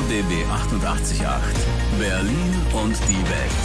RBB 88.8 Berlin und die Welt.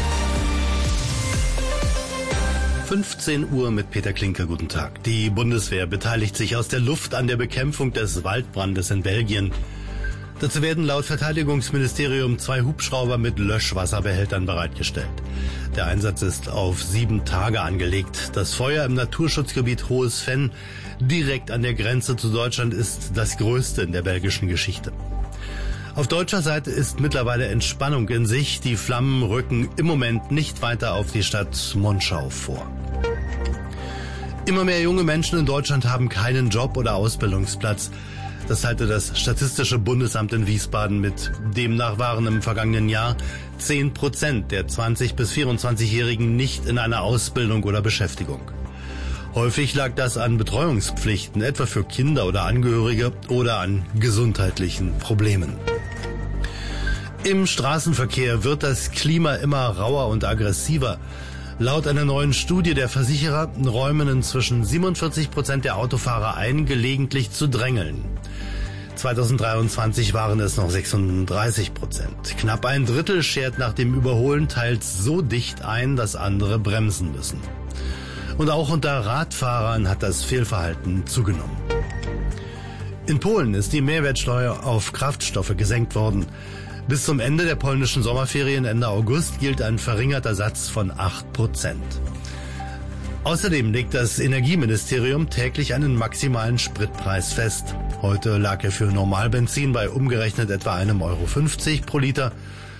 15 Uhr mit Peter Klinker, guten Tag. Die Bundeswehr beteiligt sich aus der Luft an der Bekämpfung des Waldbrandes in Belgien. Dazu werden laut Verteidigungsministerium 2 Hubschrauber mit Löschwasserbehältern bereitgestellt. Der Einsatz ist auf 7 Tage angelegt. Das Feuer im Naturschutzgebiet Hohes Venn, direkt an der Grenze zu Deutschland, ist das größte in der belgischen Geschichte. Auf deutscher Seite ist mittlerweile Entspannung in Sicht. Die Flammen rücken im Moment nicht weiter auf die Stadt Monschau vor. Immer mehr junge Menschen in Deutschland haben keinen Job oder Ausbildungsplatz. Das teilte das Statistische Bundesamt in Wiesbaden mit. Demnach waren im vergangenen Jahr 10% der 20- bis 24-Jährigen nicht in einer Ausbildung oder Beschäftigung. Häufig lag das an Betreuungspflichten, etwa für Kinder oder Angehörige, oder an gesundheitlichen Problemen. Im Straßenverkehr wird das Klima immer rauer und aggressiver. Laut einer neuen Studie der Versicherer räumen inzwischen 47% der Autofahrer ein, gelegentlich zu drängeln. 2023 waren es noch 36%. Knapp ein Drittel schert nach dem Überholen teils so dicht ein, dass andere bremsen müssen. Und auch unter Radfahrern hat das Fehlverhalten zugenommen. In Polen ist die Mehrwertsteuer auf Kraftstoffe gesenkt worden. Bis zum Ende der polnischen Sommerferien Ende August gilt ein verringerter Satz von 8%. Außerdem legt das Energieministerium täglich einen maximalen Spritpreis fest. Heute lag er für Normalbenzin bei umgerechnet etwa 1,50 € pro Liter